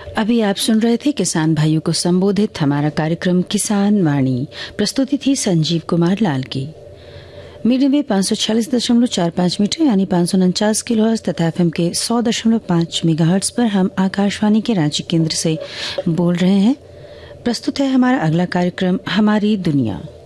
अभी आप सुन रहे थे किसान भाइयों को संबोधित हमारा कार्यक्रम किसान वाणी। प्रस्तुति थी संजीव कुमार लाल की। मीडियम वेव 546.45 मीटर यानी 549 किलोहर्ट्ज तथा एफएम के 100.5 मेगाहर्ट्ज पर हम आकाशवाणी के रांची केंद्र से बोल रहे हैं। प्रस्तुत है हमारा अगला कार्यक्रम हमारी दुनिया।